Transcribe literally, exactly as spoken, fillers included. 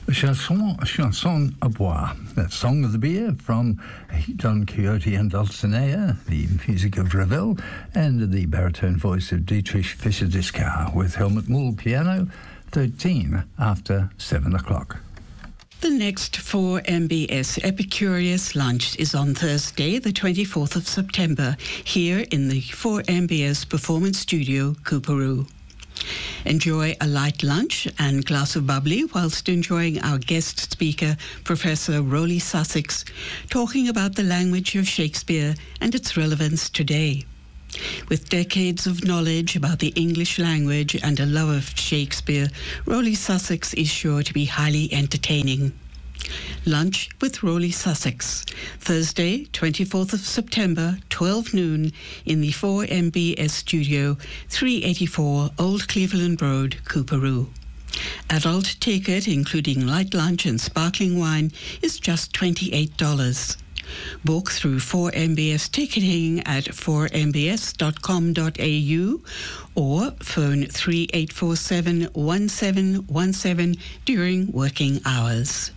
Chanson, chanson à boire, that song of the beer from Don Quixote and Dulcinea, the music of Ravel, and the baritone voice of Dietrich Fischer-Dieskau with Helmut Muhl piano, thirteen after seven o'clock. The next four M B S Epicurious Lunch is on Thursday, the twenty-fourth of September, here in the four M B S Performance Studio, Coorparoo. Enjoy a light lunch and glass of bubbly whilst enjoying our guest speaker, Professor Roly Sussex, talking about the language of Shakespeare and its relevance today. With decades of knowledge about the English language and a love of Shakespeare, Roly Sussex is sure to be highly entertaining. Lunch with Roly Sussex, Thursday, twenty-fourth of September, twelve noon, in the four M B S Studio, three eighty-four Old Cleveland Road, Coorparoo. Adult ticket, including light lunch and sparkling wine, is just twenty-eight dollars. Book through four M B S ticketing at four m b s dot com dot a u or phone three eight four seven, one seven one seven during working hours.